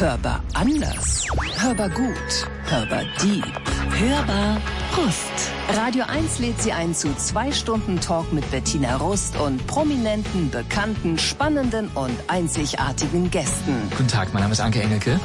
Hörbar anders. Hörbar gut. Hörbar deep. Hörbar Rust. Radio 1 lädt Sie ein zu 2 Stunden Talk mit Bettina Rust und prominenten, bekannten, spannenden und einzigartigen Gästen. Guten Tag, mein Name ist Anke Engelke.